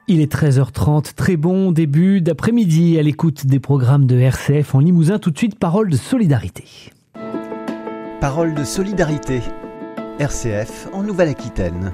Il est 13h30, très bon début d'après-midi à l'écoute des programmes de RCF en Limousin. Tout de suite, parole de solidarité. Parole de solidarité. RCF en Nouvelle-Aquitaine.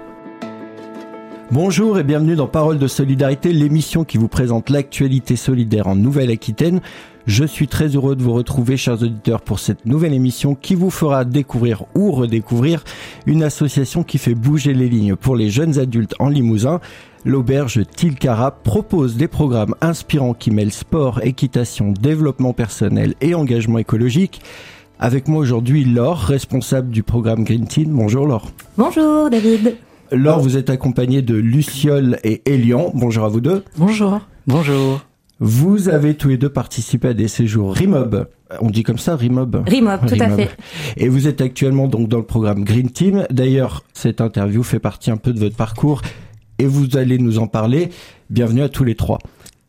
Bonjour et bienvenue dans Parole de solidarité, l'émission qui vous présente l'actualité solidaire en Nouvelle-Aquitaine. Je suis très heureux de vous retrouver, chers auditeurs, pour cette nouvelle émission qui vous fera découvrir ou redécouvrir une association qui fait bouger les lignes pour les jeunes adultes en Limousin. L'auberge Tilcara propose des programmes inspirants qui mêlent sport, équitation, développement personnel et engagement écologique. Avec moi aujourd'hui, Laure, responsable du programme Green Team. Bonjour Laure. Bonjour David. Laure, vous êtes accompagnée de Luciole et Elian. Bonjour à vous deux. Bonjour. Bonjour. Vous avez tous les deux participé à des séjours RIMOB. On dit comme ça, RIMOB. RIMOB, tout à fait. Et vous êtes actuellement donc dans le programme Green Team. D'ailleurs, cette interview fait partie un peu de votre parcours et vous allez nous en parler. Bienvenue à tous les trois.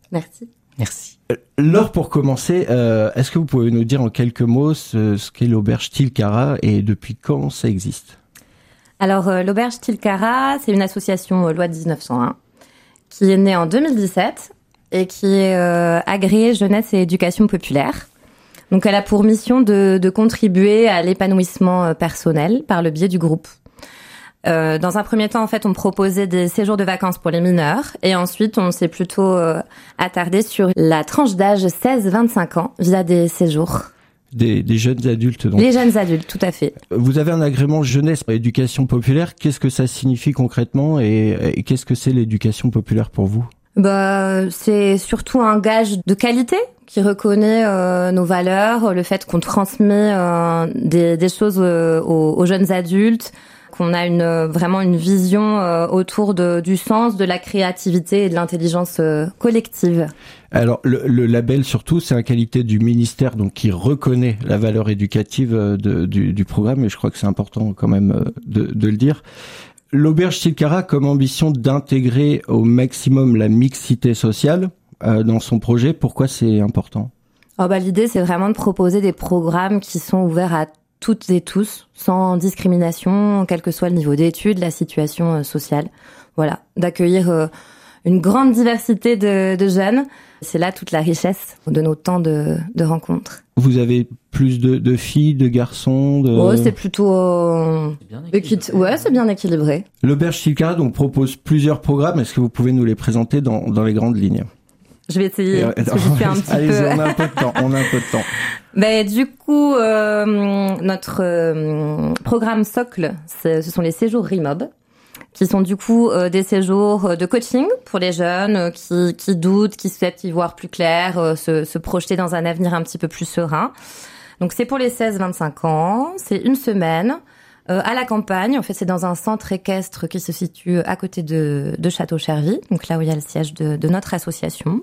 Merci. Laure, pour commencer, est-ce que vous pouvez nous dire en quelques mots ce qu'est l'auberge Tilcara et depuis quand ça existe ? Alors, l'auberge Tilcara, c'est une association loi de 1901 qui est née en 2017 et qui est agréée jeunesse et éducation populaire. Donc, elle a pour mission de contribuer à l'épanouissement personnel par le biais du groupe. Dans un premier temps, en fait, on proposait des séjours de vacances pour les mineurs et ensuite, on s'est plutôt attardé sur la tranche d'âge 16-25 ans via des séjours. Des jeunes adultes, donc. Les jeunes adultes, tout à fait. Vous avez un agrément jeunesse et éducation populaire. Qu'est-ce que ça signifie concrètement et qu'est-ce que c'est l'éducation populaire pour vous ? C'est surtout un gage de qualité qui reconnaît nos valeurs, le fait qu'on transmet des choses aux jeunes adultes, qu'on a vraiment une vision autour du sens, de la créativité et de l'intelligence collective. Alors le label surtout, c'est la qualité du ministère donc qui reconnaît la valeur éducative du programme et je crois que c'est important quand même de le dire. L'auberge Tilcara a comme ambition d'intégrer au maximum la mixité sociale dans son projet. Pourquoi c'est important ? L'idée, c'est vraiment de proposer des programmes qui sont ouverts à toutes et tous, sans discrimination, quel que soit le niveau d'études, la situation sociale. Voilà, d'accueillir une grande diversité de jeunes. C'est là toute la richesse de nos temps de rencontres. Vous avez plus de filles, de garçons c'est plutôt... c'est bien équilibré. L'auberge Tilcara donc propose plusieurs programmes. Est-ce que vous pouvez nous les présenter dans les grandes lignes ? Je vais essayer, parce que je suis un petit Allez-y, peu... on a un peu de temps. Du coup, notre programme socle, ce sont les séjours RIMOB, qui sont du coup des séjours de coaching pour les jeunes qui doutent, qui souhaitent y voir plus clair, se projeter dans un avenir un petit peu plus serein. Donc c'est pour les 16-25 ans, c'est une semaine à la campagne. En fait, c'est dans un centre équestre qui se situe à côté de Château-Chervy, donc là où il y a le siège de notre association.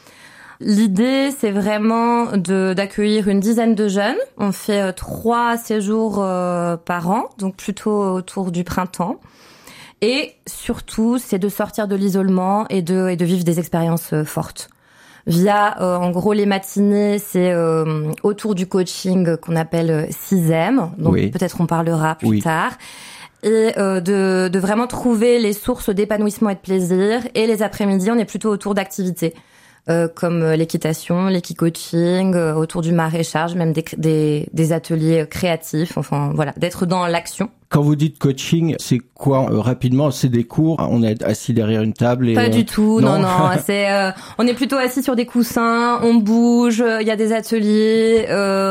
L'idée, c'est vraiment d'accueillir une dizaine de jeunes. On fait 3 séjours par an, donc plutôt autour du printemps. Et surtout, c'est de sortir de l'isolement et de vivre des expériences fortes. Via, en gros, les matinées, c'est autour du coaching qu'on appelle 6M. Donc peut-être on parlera plus tard. Et de vraiment trouver les sources d'épanouissement et de plaisir. Et les après-midi, on est plutôt autour d'activités. Comme l'équitation, l'équicoaching, autour du maraîchage, même des ateliers créatifs, enfin voilà, d'être dans l'action. Quand vous dites coaching, c'est quoi rapidement ? C'est des cours, on est assis derrière une table et... Pas du tout, non, c'est on est plutôt assis sur des coussins, on bouge, il y a des ateliers,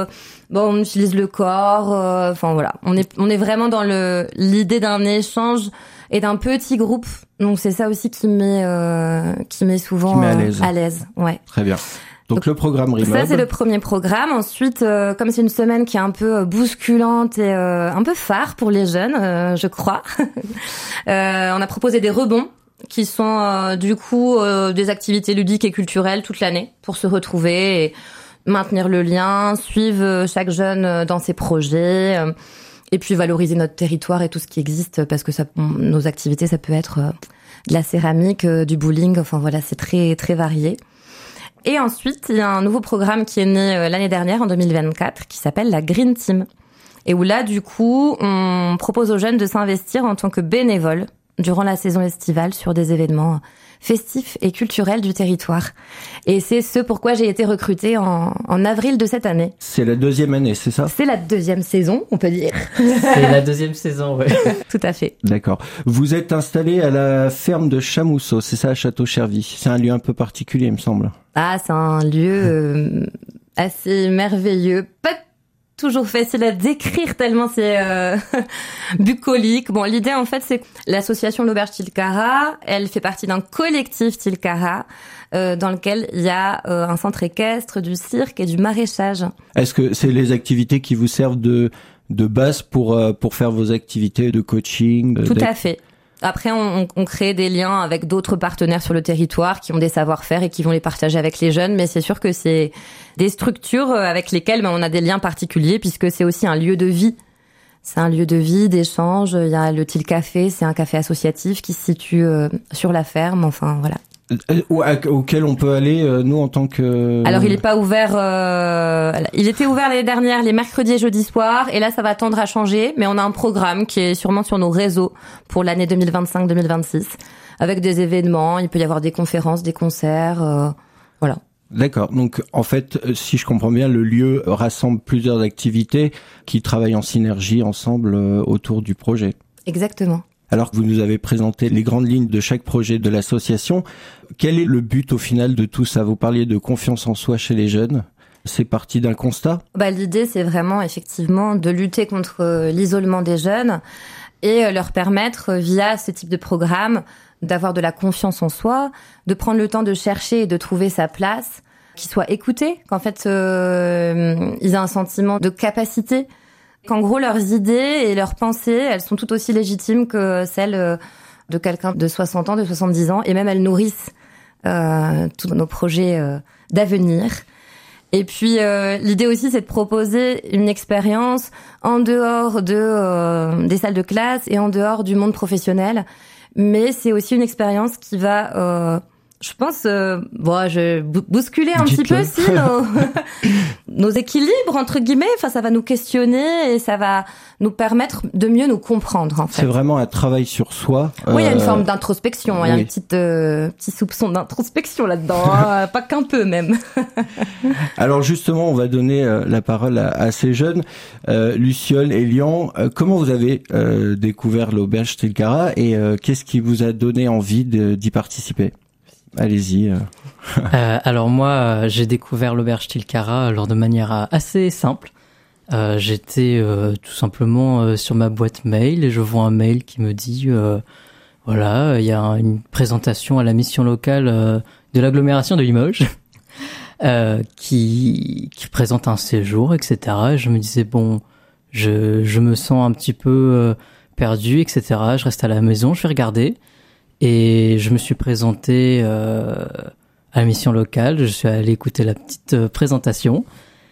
on utilise le corps, enfin voilà, on est vraiment dans l'idée d'un échange et d'un petit groupe. Donc c'est ça aussi qui met souvent à l'aise. Ouais. Très bien. Donc le programme RIMOB. Ça c'est le premier programme. Ensuite, comme c'est une semaine qui est un peu bousculante et un peu phare pour les jeunes, je crois, on a proposé des rebonds qui sont du coup des activités ludiques et culturelles toute l'année pour se retrouver et maintenir le lien, suivre chaque jeune dans ses projets. Et puis valoriser notre territoire et tout ce qui existe, parce que nos activités, ça peut être de la céramique, du bowling, enfin voilà, c'est très très varié. Et ensuite, il y a un nouveau programme qui est né l'année dernière, en 2024, qui s'appelle la Green Team. Et où là, du coup, on propose aux jeunes de s'investir en tant que bénévoles durant la saison estivale sur des événements festifs et culturels du territoire. Et c'est ce pourquoi j'ai été recrutée en avril de cette année. C'est la 2e année, c'est ça ? C'est la 2e saison, on peut dire. C'est la 2e saison, oui. Tout à fait. D'accord. Vous êtes installé à la ferme de Chamousseau, c'est ça, à Château-Chervy. C'est un lieu un peu particulier, il me semble. Ah, c'est un lieu assez merveilleux. Pas toujours facile à décrire tellement c'est bucolique. Bon, l'idée en fait c'est que l'association L'Auberge Tilcara, elle fait partie d'un collectif Tilcara dans lequel il y a un centre équestre, du cirque et du maraîchage. Est-ce que c'est les activités qui vous servent de base pour faire vos activités de coaching Tout à fait. Après, on crée des liens avec d'autres partenaires sur le territoire qui ont des savoir-faire et qui vont les partager avec les jeunes. Mais c'est sûr que c'est des structures avec lesquelles on a des liens particuliers puisque c'est aussi un lieu de vie. C'est un lieu de vie, d'échange. Il y a le Til Café, c'est un café associatif qui se situe sur la ferme. Enfin, voilà. Auquel on peut aller, nous, en tant que... Alors, il n'est pas ouvert... il était ouvert l'année dernière, les mercredis et jeudis soirs, et là, ça va tendre à changer, mais on a un programme qui est sûrement sur nos réseaux pour l'année 2025-2026, avec des événements, il peut y avoir des conférences, des concerts, voilà. D'accord. Donc, en fait, si je comprends bien, le lieu rassemble plusieurs activités qui travaillent en synergie ensemble autour du projet. Exactement. Alors que vous nous avez présenté les grandes lignes de chaque projet de l'association, quel est le but au final de tout ça ? Vous parliez de confiance en soi chez les jeunes. C'est parti d'un constat ? L'idée, c'est vraiment effectivement de lutter contre l'isolement des jeunes et leur permettre, via ce type de programme, d'avoir de la confiance en soi, de prendre le temps de chercher et de trouver sa place, qu'ils soient écoutés, qu'en fait, ils aient un sentiment de capacité, qu'en gros, leurs idées et leurs pensées, elles sont tout aussi légitimes que celles de quelqu'un de 60 ans, de 70 ans, et même elles nourrissent tous nos projets d'avenir. Et puis, l'idée aussi, c'est de proposer une expérience en dehors des salles de classe et en dehors du monde professionnel. Mais c'est aussi une expérience qui va... je pense, je vais bousculer un petit peu aussi nos équilibres, entre guillemets. Enfin, ça va nous questionner et ça va nous permettre de mieux nous comprendre, en fait. C'est vraiment un travail sur soi. Oui, il y a une forme d'introspection. Oui. Il y a un petit soupçon d'introspection là-dedans. Pas qu'un peu, même. Alors, justement, on va donner la parole à ces jeunes. Luciole et Lian, comment vous avez découvert l'Auberge Tilcara et qu'est-ce qui vous a donné envie d'y participer ? Allez-y. Alors moi, j'ai découvert l'Auberge Tilcara de manière assez simple. J'étais tout simplement sur ma boîte mail et je vois un mail qui me dit voilà, il y a une présentation à la mission locale de l'agglomération de Limoges qui présente un séjour, etc. Et je me disais bon, je me sens un petit peu perdu, etc. Je reste à la maison, je vais regarder. Et je me suis présenté à la mission locale, je suis allé écouter la petite présentation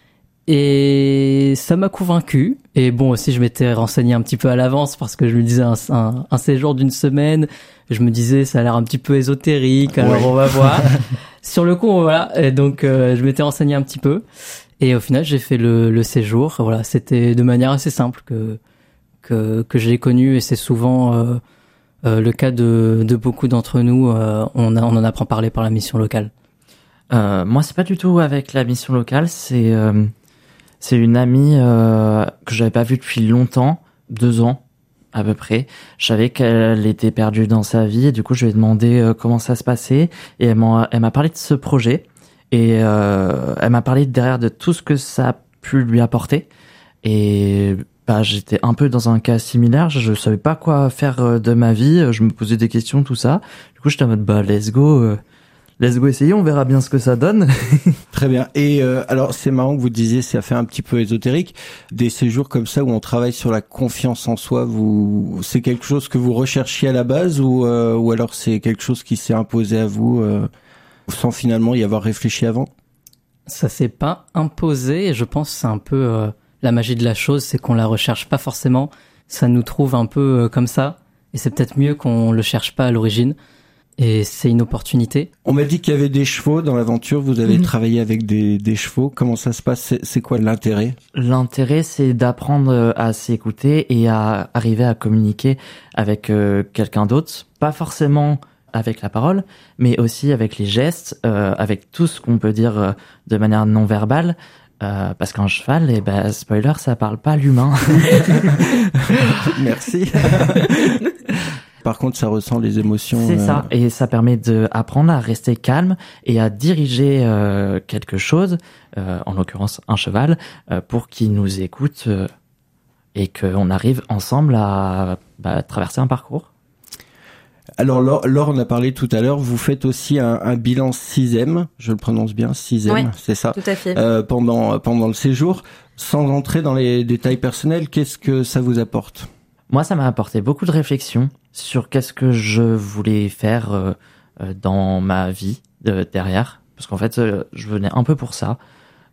et ça m'a convaincu. Et bon, aussi je m'étais renseigné un petit peu à l'avance parce que je me disais un séjour d'une semaine, je me disais ça a l'air un petit peu ésotérique, alors on va voir. Sur le coup, voilà, et donc je m'étais renseigné un petit peu et au final j'ai fait le séjour. Voilà, c'était de manière assez simple que je l'ai connu et c'est souvent... le cas de beaucoup d'entre nous, on en apprend parler par la mission locale. Moi, c'est pas du tout avec la mission locale. C'est une amie que j'avais pas vue depuis longtemps, 2 ans à peu près. Je savais qu'elle était perdue dans sa vie et du coup, je lui ai demandé comment ça se passait et elle m'a parlé de ce projet et elle m'a parlé derrière de tout ce que ça a pu lui apporter et j'étais un peu dans un cas similaire, je savais pas quoi faire de ma vie, je me posais des questions, tout ça. Du coup, j'étais en mode, let's go essayer, on verra bien ce que ça donne. Très bien. Et alors, c'est marrant que vous disiez, ça fait un petit peu ésotérique. Des séjours comme ça où on travaille sur la confiance en soi, c'est quelque chose que vous recherchiez à la base ou alors c'est quelque chose qui s'est imposé à vous sans finalement y avoir réfléchi avant ? Ça s'est pas imposé et je pense que c'est un peu... la magie de la chose, c'est qu'on la recherche pas forcément. Ça nous trouve un peu comme ça. Et c'est peut-être mieux qu'on le cherche pas à l'origine. et c'est une opportunité. On m'a dit qu'il y avait des chevaux dans l'aventure. Vous avez travaillé avec des chevaux. Comment ça se passe? C'est quoi l'intérêt? L'intérêt, c'est d'apprendre à s'écouter et à arriver à communiquer avec quelqu'un d'autre. Pas forcément avec la parole, mais aussi avec les gestes, avec tout ce qu'on peut dire de manière non verbale. Parce qu'un cheval, spoiler, ça parle pas l'humain. Merci. Par contre, ça ressent les émotions. C'est ça, et ça permet d'apprendre à rester calme et à diriger quelque chose, en l'occurrence un cheval, pour qu'il nous écoute et qu'on arrive ensemble à traverser un parcours. Alors Laure, on a parlé tout à l'heure, vous faites aussi un bilan 6e, je le prononce bien, 6e, oui, c'est ça, tout à fait. Pendant le séjour. Sans entrer dans les détails personnels, qu'est-ce que ça vous apporte? Moi, ça m'a apporté beaucoup de réflexion sur qu'est-ce que je voulais faire dans ma vie derrière, parce qu'en fait, je venais un peu pour ça.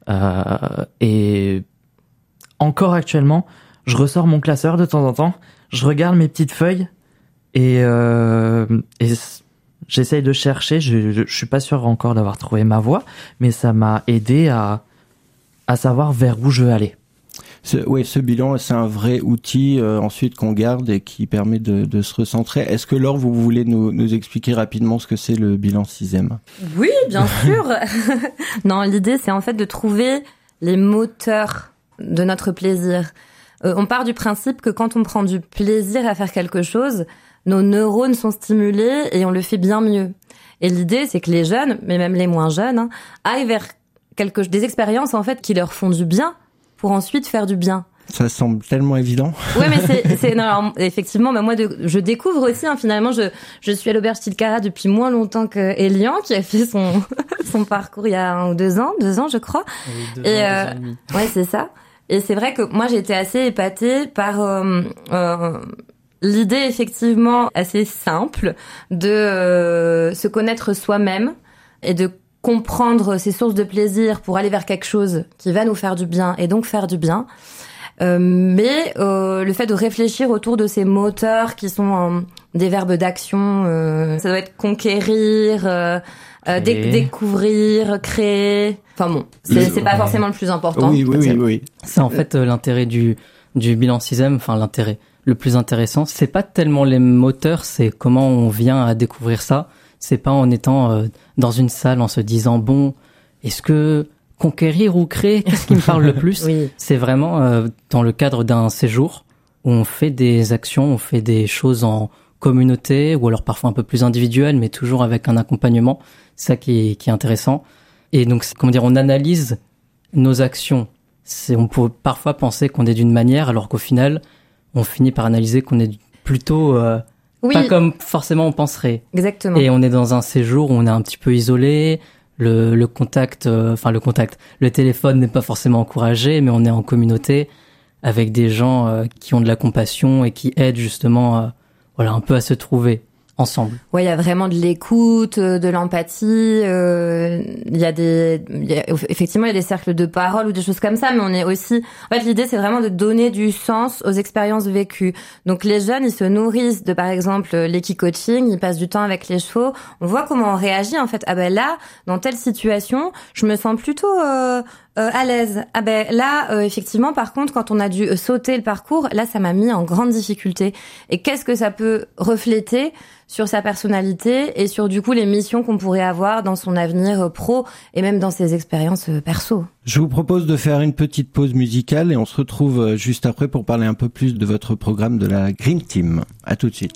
Et encore actuellement, je ressors mon classeur de temps en temps, je regarde mes petites feuilles et j'essaye de chercher. Je suis pas sûr encore d'avoir trouvé ma voie, mais ça m'a aidé à savoir vers où je veux aller. Ce bilan, c'est un vrai outil ensuite qu'on garde et qui permet de se recentrer. Est-ce que Laure, vous voulez nous expliquer rapidement ce que c'est le bilan 6e? Oui, bien sûr. Non, l'idée, c'est en fait de trouver les moteurs de notre plaisir. On part du principe que quand on prend du plaisir à faire quelque chose, nos neurones sont stimulés et on le fait bien mieux. Et l'idée, c'est que les jeunes, mais même les moins jeunes, aillent vers des expériences en fait qui leur font du bien pour ensuite faire du bien. Ça semble tellement évident. Oui, mais non, alors, effectivement, moi, je découvre aussi, finalement, je suis à l'Auberge Tilcara depuis moins longtemps que Elian, qui a fait son parcours il y a 1 ou 2 ans, je crois. Oui, 2 ans et demi. Ouais, c'est ça. Et c'est vrai que moi, j'ai été assez épatée par l'idée, effectivement, assez simple de se connaître soi-même et de comprendre ses sources de plaisir pour aller vers quelque chose qui va nous faire du bien et donc faire du bien. Mais le fait de réfléchir autour de ces moteurs qui sont des verbes d'action, ça doit être conquérir, découvrir, créer. Enfin bon, c'est pas forcément le plus important. Oui. C'est en fait l'intérêt du bilan 6e, enfin l'intérêt le plus intéressant, c'est pas tellement les moteurs, c'est comment on vient à découvrir ça. C'est pas en étant dans une salle en se disant bon, est-ce que conquérir ou créer, qu'est-ce qui me parle le plus? Oui. C'est vraiment dans le cadre d'un séjour où on fait des actions, on fait des choses en communauté ou alors parfois un peu plus individuelles, mais toujours avec un accompagnement. C'est ça qui est intéressant. Et donc, on analyse nos actions. On peut parfois penser qu'on est d'une manière, alors qu'au final, on finit par analyser qu'on est plutôt pas comme forcément on penserait. Exactement. Et on est dans un séjour où on est un petit peu isolé. Le téléphone n'est pas forcément encouragé, mais on est en communauté avec des gens qui ont de la compassion et qui aident justement, un peu à se trouver ensemble. Ouais, il y a vraiment de l'écoute, de l'empathie. Effectivement, il y a des cercles de parole ou des choses comme ça, mais on est aussi. En fait, l'idée, c'est vraiment de donner du sens aux expériences vécues. Donc, les jeunes, ils se nourrissent de, par exemple, l'équi-coaching. Ils passent du temps avec les chevaux. On voit comment on réagit. En fait, là, dans telle situation, je me sens plutôt à l'aise. Effectivement, par contre, quand on a dû sauter le parcours, là, ça m'a mis en grande difficulté. Et qu'est-ce que ça peut refléter sur sa personnalité et sur, du coup, les missions qu'on pourrait avoir dans son avenir pro et même dans ses expériences perso. Je vous propose de faire une petite pause musicale et on se retrouve juste après pour parler un peu plus de votre programme de la Green Team. À tout de suite.